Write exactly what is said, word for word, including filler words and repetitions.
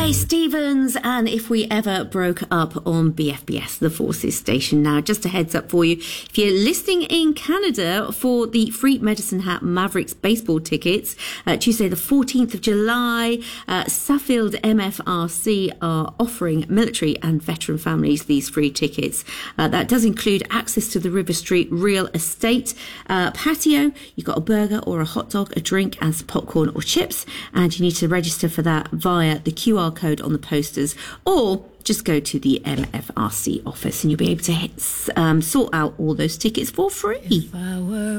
Ray Stevens and If We Ever Broke Up on B F B S, the Forces station. Now, just a heads up for you, if you're listening in Canada for the free Medicine Hat Mavericks baseball tickets, uh, Tuesday the fourteenth of July, uh, Suffield M F R C are offering military and veteran families these free tickets. Uh, that does include access to the River Street Real Estate uh, patio. You've got a burger or a hot dog, a drink and some popcorn or chips, and you need to register for that via the Q R code on the posters, or just go to the M F R C office and you'll be able to hit, um, sort out all those tickets for free. If I were